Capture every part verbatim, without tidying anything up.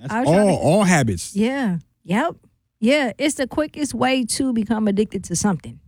That's all, to, all habits. Yeah. Yep. Yeah. It's the quickest way to become addicted to something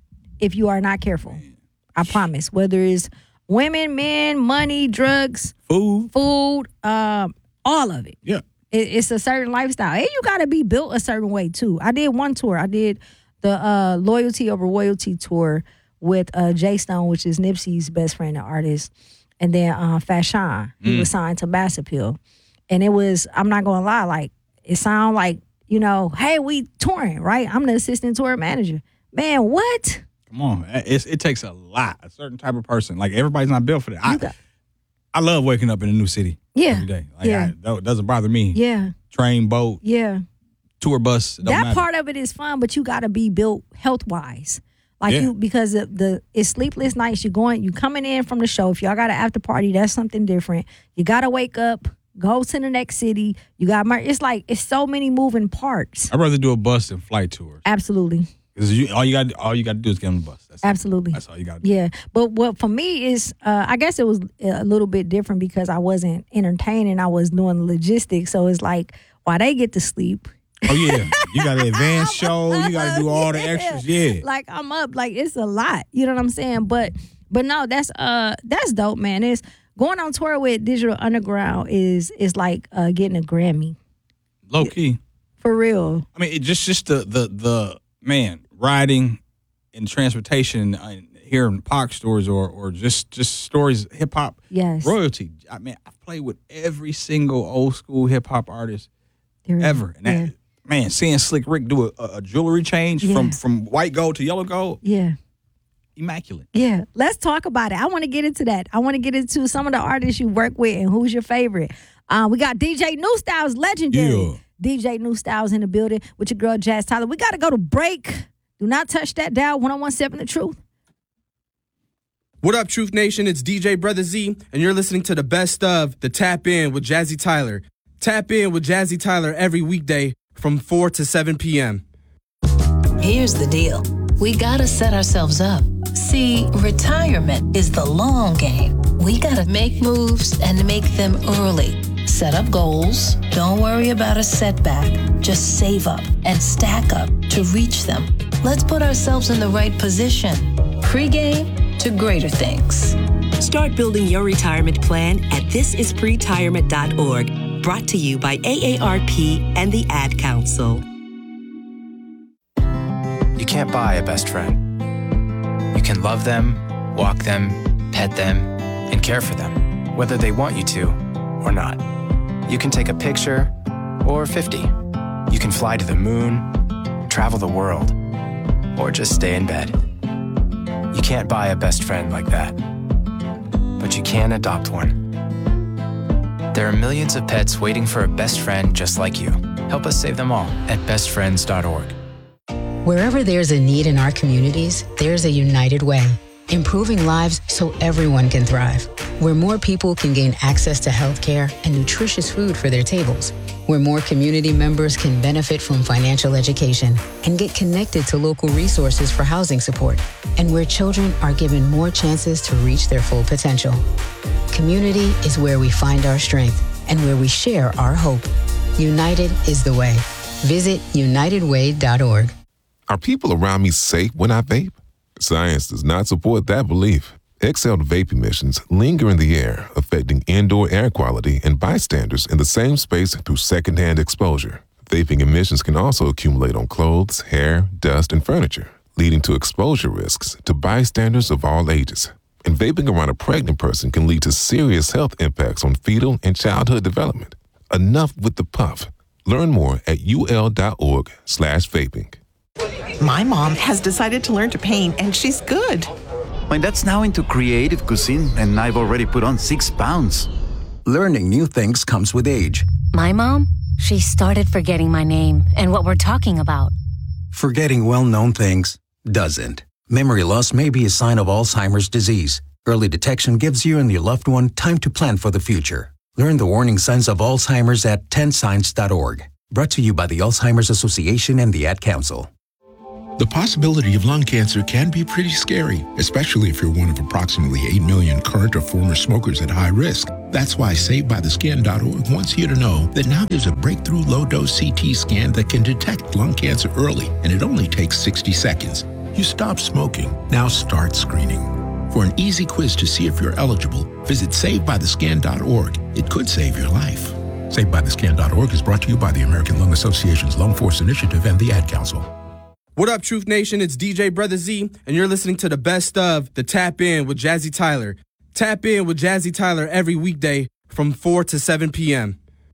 if you are not careful. I promise. Whether it's women, men, money, drugs, food, food, um, all of it. Yeah. It, it's a certain lifestyle. And you got to be built a certain way, too. I did one tour. I did the uh, Loyalty Over Royalty tour with uh, Jay Stone, which is Nipsey's best friend and artist. And then uh, Fashawn, he mm. was signed to Mass Appeal. And it was, I'm not going to lie, like, it sounded like, you know, hey, we touring, right? I'm the assistant tour manager. Man, what? Come on. It's, it takes a lot, a certain type of person. Like, everybody's not built for that. I, got, I love waking up in a new city yeah. every day. Like, yeah. I, it doesn't bother me. Yeah. Train, boat. Yeah. Tour bus. That matter. part of it is fun, but you got to be built health-wise. Like yeah. you, because the, the it's sleepless nights. You're going, you coming in from the show. If y'all got an after party, that's something different. You got to wake up, go to the next city. You got, it's like, it's so many moving parts. I'd rather do a bus than flight tours. Absolutely. Because you, all you got, all you got to do is get on the bus. That's Absolutely. It. That's all you got to do. Yeah, but what for me is, uh, I guess it was a little bit different because I wasn't entertaining. I was doing the logistics. So it's like, while they get to sleep. Oh yeah, you got an advanced show. You got to do all the extras. Yeah, like I'm up. Like it's a lot. You know what I'm saying? But but no, that's uh that's dope, man. It's going on tour with Digital Underground is is like uh, getting a Grammy. Low key, for real. I mean, it just just the the the man riding in transportation, and hearing Pac stories or or just just stories hip hop. Yes, royalty. I mean, I've played with every single old school hip hop artist there ever, and that. Yeah. Man, seeing Slick Rick do a, a jewelry change yeah. from, from white gold to yellow gold. Yeah. Immaculate. Yeah. Let's talk about it. I want to get into that. I want to get into some of the artists you work with and who's your favorite. Uh, we got D J New Styles, legendary. Yeah. D J New Styles in the building with your girl Jazz Tyler. We got to go to break. Do not touch that dial. one oh one point seven The Truth. What up, Truth Nation? It's D J Brother Z, and you're listening to the best of the Tap In with Jazzy Tyler. Tap in with Jazzy Tyler every weekday from four to seven p.m. Here's the deal. We gotta set ourselves up. See, retirement is the long game. We gotta make moves and make them early. Set up goals. Don't worry about a setback. Just save up and stack up to reach them. Let's put ourselves in the right position. Pre-game to greater things. Start building your retirement plan at this is pretirement dot org. Brought to you by A A R P and the Ad Council. You can't buy a best friend. You can love them, walk them, pet them, and care for them, whether they want you to or not. You can take a picture or fifty. You can fly to the moon, travel the world, or just stay in bed. You can't buy a best friend like that, but you can adopt one. There are millions of pets waiting for a best friend just like you. Help us save them all at best friends dot org. Wherever there's a need in our communities, there's a United Way. Improving lives so everyone can thrive. Where more people can gain access to healthcare and nutritious food for their tables. Where more community members can benefit from financial education and get connected to local resources for housing support. And where children are given more chances to reach their full potential. Community is where we find our strength and where we share our hope. United is the way. Visit united way dot org. Are people around me safe when I vape? Science does not support that belief. Exhaled vape emissions linger in the air, affecting indoor air quality and bystanders in the same space through secondhand exposure. Vaping emissions can also accumulate on clothes, hair, dust, and furniture, leading to exposure risks to bystanders of all ages. And vaping around a pregnant person can lead to serious health impacts on fetal and childhood development. Enough with the puff. Learn more at ul.org slash vaping. My mom has decided to learn to paint, and she's good. My dad's now into creative cuisine, and I've already put on six pounds. Learning new things comes with age. My mom, she started forgetting my name and what we're talking about. Forgetting well-known things doesn't. Memory loss may be a sign of Alzheimer's disease. Early detection gives you and your loved one time to plan for the future. Learn the warning signs of Alzheimer's at ten signs dot org. Brought to you by the Alzheimer's Association and the Ad Council. The possibility of lung cancer can be pretty scary, especially if you're one of approximately eight million current or former smokers at high risk. That's why Saved By The Scan dot org wants you to know that now there's a breakthrough low-dose C T scan that can detect lung cancer early, and it only takes sixty seconds. You stop smoking, now start screening. For an easy quiz to see if you're eligible, visit Saved By The Scan dot org. It could save your life. Saved By The Scan dot org is brought to you by the American Lung Association's Lung Force Initiative and the Ad Council. What up, Truth Nation? It's D J Brother Z, and you're listening to the best of the Tap In with Jazzy Tyler. Tap in with Jazzy Tyler every weekday from four to seven p.m.